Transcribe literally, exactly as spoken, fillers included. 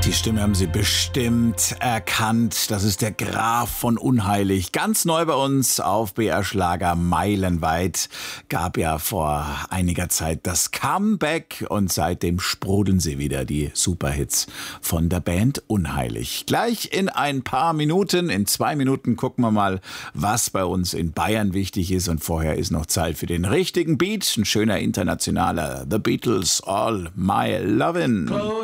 Die Stimme haben Sie bestimmt erkannt. Das ist der Graf von Unheilig. Ganz neu bei uns auf B R Schlager meilenweit. Gab ja vor einiger Zeit das Comeback und seitdem sprudeln sie wieder, die Superhits von der Band Unheilig. Gleich in ein paar Minuten, in zwei Minuten gucken wir mal, was bei uns in Bayern wichtig ist. Und vorher ist noch Zeit für den richtigen Beat. Ein schöner internationaler The Beatles, All My Lovin'.